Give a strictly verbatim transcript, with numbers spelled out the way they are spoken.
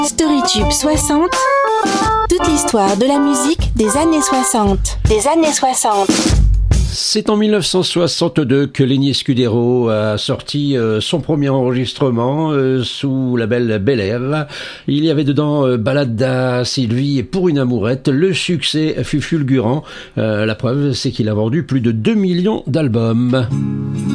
Storytube soixante, toute l'histoire de la musique des années soixante. Des années soixante. C'est en mille neuf cent soixante-deux que Lenny Escudero a sorti euh, son premier enregistrement euh, sous label Bel Air. Il y avait dedans euh, Balade à Sylvie et Pour une amourette. Le succès fut fulgurant. Euh, la preuve, c'est qu'il a vendu plus de deux millions d'albums.